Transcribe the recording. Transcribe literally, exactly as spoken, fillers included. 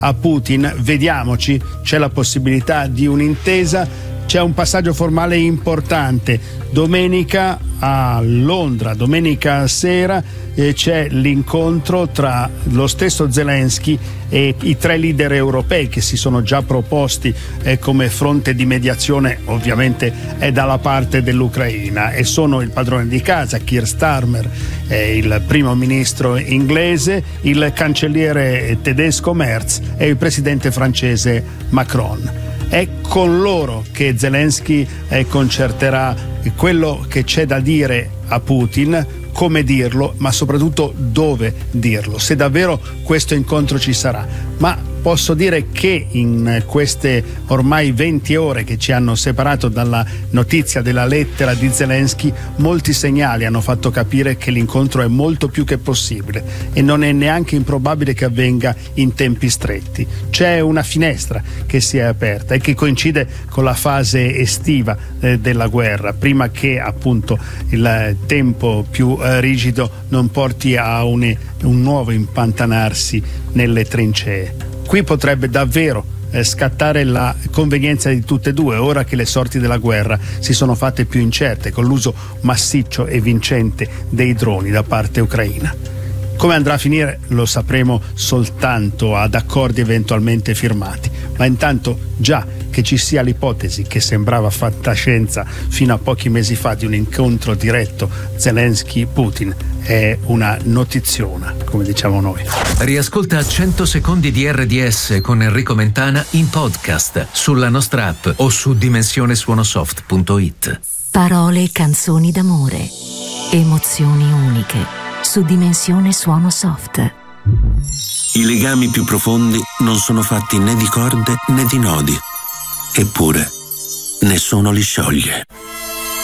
a Putin: vediamoci, c'è la possibilità di un'intesa. C'è un passaggio formale importante. Domenica a Londra, domenica sera, eh, c'è l'incontro tra lo stesso Zelensky e i tre leader europei che si sono già proposti eh, come fronte di mediazione. Ovviamente è dalla parte dell'Ucraina, e sono il padrone di casa Keir Starmer, eh, il primo ministro inglese, il cancelliere tedesco Merz e il presidente francese Macron. È con loro che Zelensky eh, concerterà quello che c'è da dire a Putin, come dirlo, ma soprattutto dove dirlo, se davvero questo incontro ci sarà. Ma posso dire che in queste ormai venti ore che ci hanno separato dalla notizia della lettera di Zelensky, molti segnali hanno fatto capire che l'incontro è molto più che possibile e non è neanche improbabile che avvenga in tempi stretti. C'è una finestra che si è aperta e che coincide con la fase estiva eh, della guerra, prima che appunto il tempo più eh, rigido non porti a un, un nuovo impantanarsi nelle trincee. Qui potrebbe davvero eh, scattare la convenienza di tutte e due, ora che le sorti della guerra si sono fatte più incerte con l'uso massiccio e vincente dei droni da parte ucraina. Come andrà a finire lo sapremo soltanto ad accordi eventualmente firmati, ma intanto già che ci sia l'ipotesi, che sembrava fantascienza fino a pochi mesi fa, di un incontro diretto Zelensky-Putin è una notiziona, come diciamo noi. Riascolta cento secondi di R D S con Enrico Mentana in podcast sulla nostra app o su dimensionesuonosoft punto it. Parole e canzoni d'amore, emozioni uniche su Dimensione Suono Soft. I legami più profondi non sono fatti né di corde né di nodi, eppure nessuno li scioglie.